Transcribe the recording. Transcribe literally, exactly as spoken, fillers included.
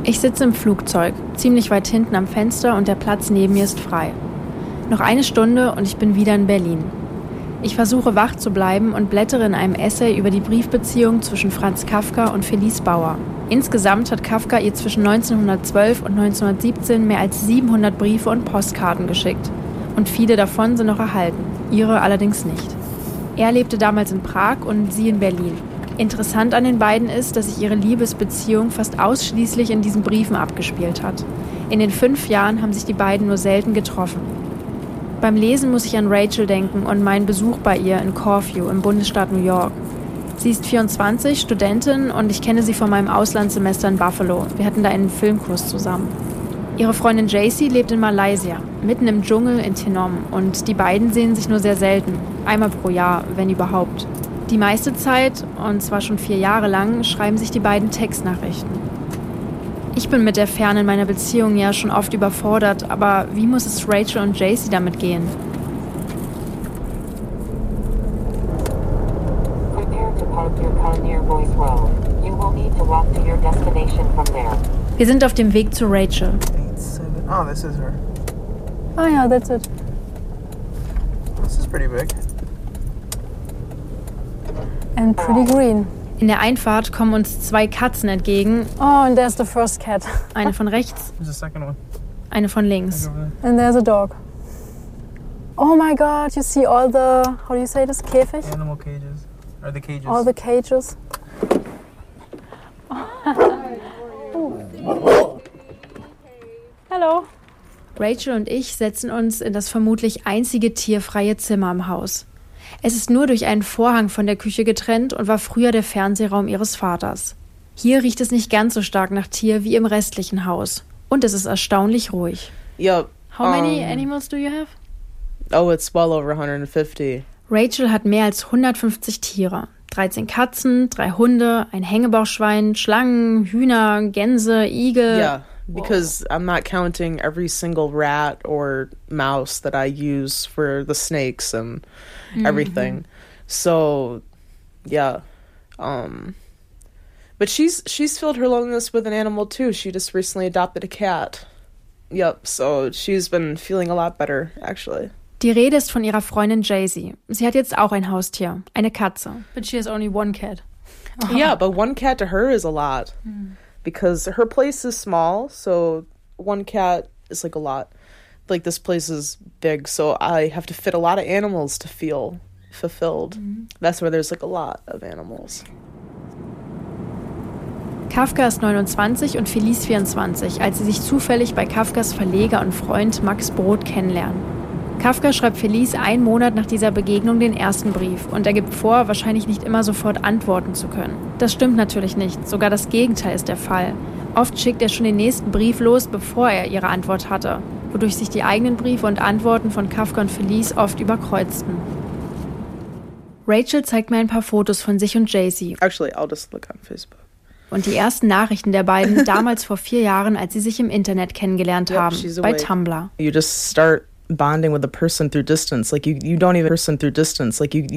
Ich sitze im Flugzeug, ziemlich weit hinten am Fenster und der Platz neben mir ist frei. Noch eine Stunde und ich bin wieder in Berlin. Ich versuche wach zu bleiben und blättere in einem Essay über die Briefbeziehung zwischen Franz Kafka und Felice Bauer. Insgesamt hat Kafka ihr zwischen neunzehnhundertzwölf und neunzehnhundertsiebzehn mehr als siebenhundert Briefe und Postkarten geschickt. Und viele davon sind noch erhalten, ihre allerdings nicht. Er lebte damals in Prag und sie in Berlin. Interessant an den beiden ist, dass sich ihre Liebesbeziehung fast ausschließlich in diesen Briefen abgespielt hat. In den fünf Jahren haben sich die beiden nur selten getroffen. Beim Lesen muss ich an Rachel denken und meinen Besuch bei ihr in Corfu im Bundesstaat New York. Sie ist vierundzwanzig, Studentin und ich kenne sie von meinem Auslandssemester in Buffalo. Wir hatten da einen Filmkurs zusammen. Ihre Freundin Jaycee lebt in Malaysia, mitten im Dschungel in Tenom und die beiden sehen sich nur sehr selten, einmal pro Jahr, wenn überhaupt. Die meiste Zeit, und zwar schon vier Jahre lang, schreiben sich die beiden Textnachrichten. Ich bin mit der Ferne in meiner Beziehung ja schon oft überfordert, aber wie muss es Rachel und Jaycee damit gehen? Wir sind auf dem Weg zu Rachel. Oh, this is her. Oh yeah, that's it. This is pretty big. And pretty green. In der Einfahrt kommen uns zwei Katzen entgegen. Oh, and there's the first cat. Eine von rechts, There's the second one. eine von links. And there's a dog. Oh my god, you see all the, how do you say this, Käfig? Animal cages. Or the cages. All the cages. Hello. Rachel und ich setzen uns in das vermutlich einzige tierfreie Zimmer im Haus. Es ist nur durch einen Vorhang von der Küche getrennt und war früher der Fernsehraum ihres Vaters. Hier riecht es nicht ganz so stark nach Tier wie im restlichen Haus. Und es ist erstaunlich ruhig. Yep. How many um, animals do you have? Oh, it's well over one hundred fifty. Rachel hat mehr als hundertfünfzig Tiere. dreizehn Katzen, drei Hunde, ein Hängebauchschwein, Schlangen, Hühner, Gänse, Igel. Yeah, because I'm not counting every single rat or mouse that I use for the snakes and everything. Mm-hmm. So, yeah. Um, but she's she's filled her loneliness with an animal too. She just recently adopted a cat. Yep, so she's been feeling a lot better, actually. Die Rede ist von ihrer Freundin Jaycee. Sie hat jetzt auch ein Haustier, eine Katze. But she has only one cat. Oh. Yeah, but one cat to her is a lot. Mm. Because her place is small, so one cat is like a lot. Like this place is big, so I have to fit a lot of animals to feel fulfilled. Mm. That's where there's like a lot of animals. Kafka ist neunundzwanzig und Felice vierundzwanzig, als sie sich zufällig bei Kafkas Verleger und Freund Max Brod kennenlernen. Kafka schreibt Felice einen Monat nach dieser Begegnung den ersten Brief und er gibt vor, wahrscheinlich nicht immer sofort antworten zu können. Das stimmt natürlich nicht, sogar das Gegenteil ist der Fall. Oft schickt er schon den nächsten Brief los, bevor er ihre Antwort hatte, wodurch sich die eigenen Briefe und Antworten von Kafka und Felice oft überkreuzten. Rachel zeigt mir ein paar Fotos von sich und Jaycee. Actually, I'll just look on Facebook. Und die ersten Nachrichten der beiden damals vor vier Jahren, als sie sich im Internet kennengelernt yep, haben, bei away. Tumblr. You just start bonding with a person through distance. Like you, you don't even person through distance. Like you.